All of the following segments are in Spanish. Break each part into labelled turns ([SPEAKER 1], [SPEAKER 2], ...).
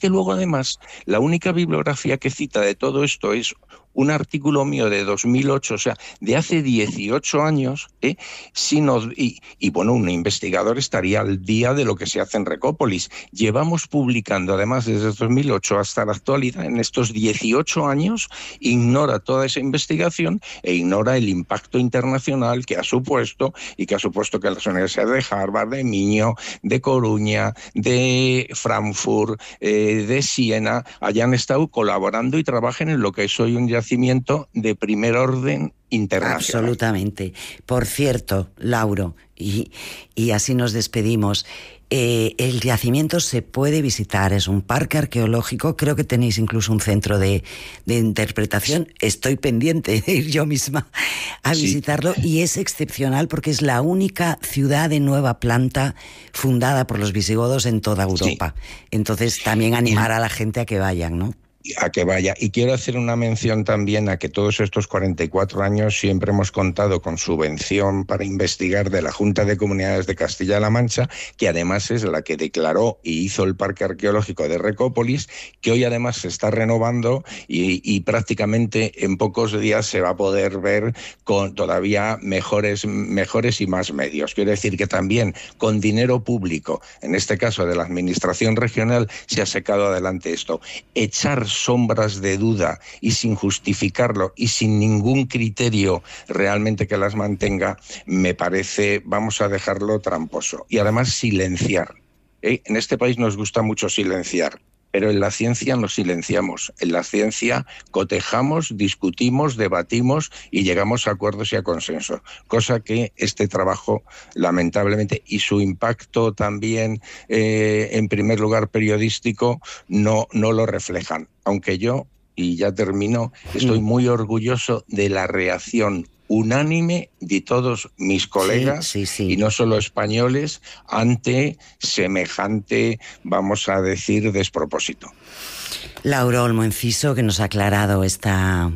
[SPEAKER 1] que luego además la única bibliografía que cita de todo esto es un artículo mío de 2008, o sea, de hace 18 años, y bueno, un investigador estaría al día de lo que se hace en Recópolis. Llevamos publicando, además, desde 2008 hasta la actualidad, en estos 18 años, ignora toda esa investigación e ignora el impacto internacional que ha supuesto, y que ha supuesto que las universidades de Harvard, de Minho, de Coruña, de Frankfurt, de Siena, hayan estado colaborando y trabajen en lo que es hoy un yacimiento de primer orden internacional.
[SPEAKER 2] Absolutamente. Por cierto, Lauro, y así nos despedimos, el yacimiento se puede visitar, es un parque arqueológico, creo que tenéis incluso un centro de interpretación, estoy pendiente de ir yo misma a visitarlo, y es excepcional porque es la única ciudad de nueva planta fundada por los visigodos en toda Europa. Entonces también animar a la gente a que vayan, ¿no?
[SPEAKER 1] A que vaya. Y quiero hacer una mención también a que todos estos 44 años siempre hemos contado con subvención para investigar de la Junta de Comunidades de Castilla-La Mancha, que además es la que declaró y hizo el Parque Arqueológico de Recópolis, que hoy además se está renovando y prácticamente en pocos días se va a poder ver con todavía mejores y más medios. Quiero decir que también con dinero público, en este caso de la Administración Regional, se ha sacado adelante esto. Echar sombras de duda y sin justificarlo y sin ningún criterio realmente que las mantenga, me parece, vamos a dejarlo tramposo. Y además silenciar. En este país nos gusta mucho silenciar, pero en la ciencia no silenciamos. En la ciencia cotejamos, discutimos, debatimos y llegamos a acuerdos y a consensos, cosa que este trabajo, lamentablemente, y su impacto también, en primer lugar periodístico, no lo reflejan. Aunque yo, y ya termino, estoy muy orgulloso de la reacción unánime de todos mis colegas, y no solo españoles, ante semejante, vamos a decir, despropósito.
[SPEAKER 2] Lauro Olmo Enciso, que nos ha aclarado esta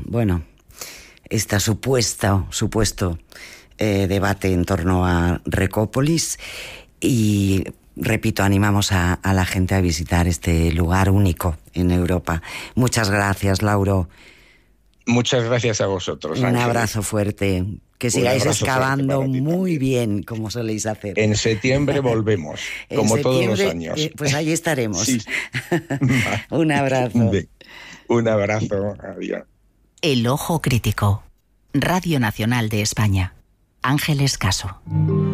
[SPEAKER 2] supuesto debate en torno a Recópolis, y repito, animamos a la gente a visitar este lugar único en Europa. Muchas gracias, Lauro.
[SPEAKER 1] Muchas gracias a vosotros,
[SPEAKER 2] Un
[SPEAKER 1] Ángeles.
[SPEAKER 2] Abrazo fuerte. Que sigáis excavando muy bien, como soléis hacer.
[SPEAKER 1] En septiembre volvemos, como todos los años.
[SPEAKER 2] Pues ahí estaremos. Sí. Un abrazo.
[SPEAKER 1] Un abrazo. Adiós.
[SPEAKER 3] El Ojo Crítico. Radio Nacional de España. Ángeles Caso.